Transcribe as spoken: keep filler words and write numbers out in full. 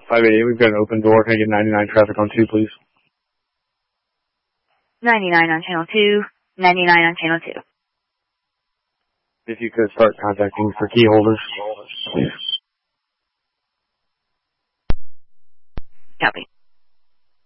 five eight eight, we've got an open door. Can I get ninety-nine traffic on two, please? ninety-nine on channel two. ninety-nine on channel two. If you could start contacting for key holders.